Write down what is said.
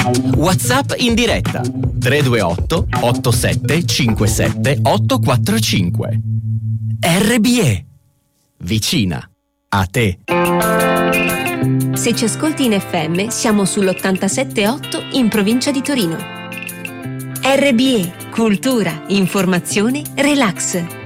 WhatsApp in diretta 328 87 57 845. RBE, vicina a te. Se ci ascolti in FM siamo sull'87.8 in provincia di Torino. RBE, cultura, informazione, relax.